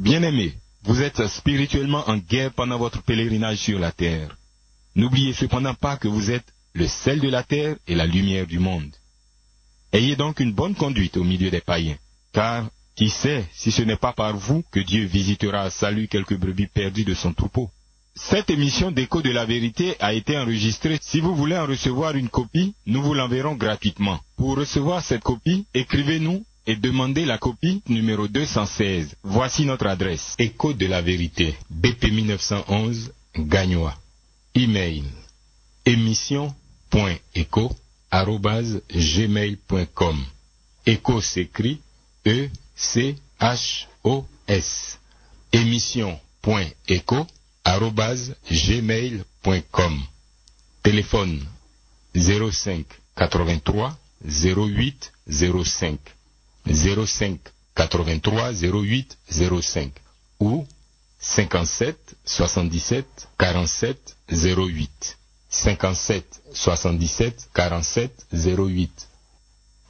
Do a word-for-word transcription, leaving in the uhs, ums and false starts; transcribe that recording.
Bien-aimés, vous êtes spirituellement en guerre pendant votre pèlerinage sur la terre. N'oubliez cependant pas que vous êtes le sel de la terre et la lumière du monde. Ayez donc une bonne conduite au milieu des païens, car qui sait si ce n'est pas par vous que Dieu visitera à salut quelques brebis perdues de son troupeau. Cette émission d'Écho de la vérité a été enregistrée. Si vous voulez en recevoir une copie, nous vous l'enverrons gratuitement. Pour recevoir cette copie, écrivez-nous et demandez la copie numéro deux cent seize. Voici notre adresse. Écho de la vérité, B P mille neuf cent onze, Gagnoa. Email émission point écho arobase gmail point com. Écho s'écrit E C H O S. émission point écho arobase gmail point com. Téléphone zéro cinq quatre-vingt-trois zéro huit zéro cinq zéro cinq quatre-vingt-trois zéro huit zéro cinq ou cinquante-sept soixante-dix-sept quarante-sept zéro huit cinquante-sept soixante-dix-sept quarante-sept zéro huit.